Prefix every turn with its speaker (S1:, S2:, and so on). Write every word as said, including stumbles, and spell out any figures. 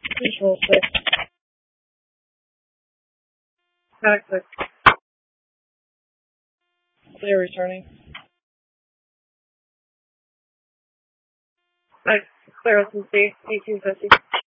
S1: Control six. Pack six. Clear returning. Nice. Clear S M C, eighteen fifty.